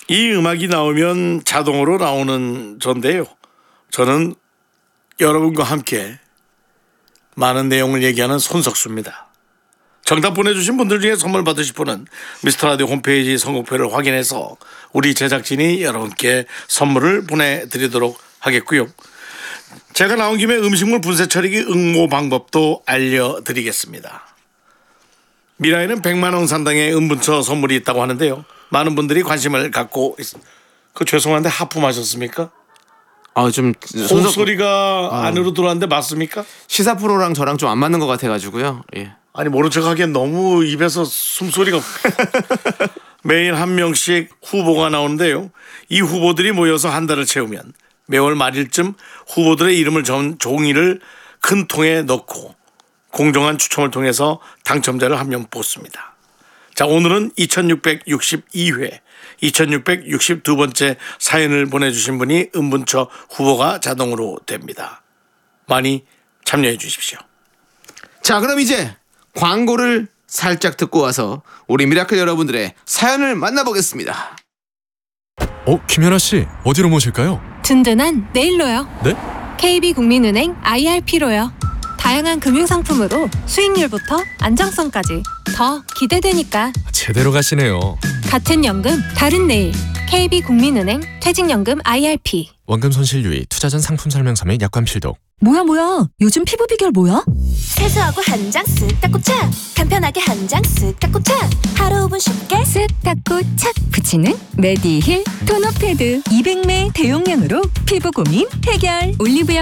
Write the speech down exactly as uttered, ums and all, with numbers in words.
이 음악이 나오면 자동으로 나오는 전데요. 저는 여러분과 함께 많은 내용을 얘기하는 손석수입니다. 정답 보내주신 분들 중에 선물 받으실 분은 미스터라디오 홈페이지 선곡표를 확인해서 우리 제작진이 여러분께 선물을 보내드리도록 하겠고요. 제가 나온 김에 음식물 분쇄 처리기 응모 방법도 알려드리겠습니다. 미라에는 백만 원 상당의 음분처 선물이 있다고 하는데요. 많은 분들이 관심을 갖고 있습니다. 그 죄송한데 하품하셨습니까? 아, 좀 손석... 소리가 아... 안으로 들어왔는데 맞습니까? 시사 프로랑 저랑 좀 안 맞는 것 같아가지고요. 예. 아니 모른 척하기엔 너무 입에서 숨소리가 매일 한 명씩 후보가 나오는데요. 이 후보들이 모여서 한 달을 채우면 매월 말일쯤 후보들의 이름을 적은 종이를 큰 통에 넣고 공정한 추첨을 통해서 당첨자를 한 명 뽑습니다. 자, 오늘은 이천육백육십이 회 이천육백육십이 번째 사연을 보내주신 분이 음분처 후보가 자동으로 됩니다. 많이 참여해 주십시오. 자, 그럼 이제 광고를 살짝 듣고 와서 우리 미라클 여러분들의 사연을 만나보겠습니다. 어, 김연아 씨 어디로 모실까요? 든든한 내일로요. 네? 케이비국민은행 아이알피로요. 다양한 금융상품으로 수익률부터 안정성까지 더 기대되니까 제대로 가시네요. 같은 연금 다른 내일 케이비국민은행 퇴직연금 아이알피. 원금 손실 유의 투자 전 상품 설명서 및 약관 필독. 뭐야 뭐야 요즘 피부 비결 뭐야? 세수하고 한 장 쓱 닦고 착 간편하게 한 장 쓱 닦고 착 하루 오 분 쉽게 쓱 닦고 착 붙이는 메디힐 토너 패드 이백 매 대용량으로 피부 고민 해결. 올리브영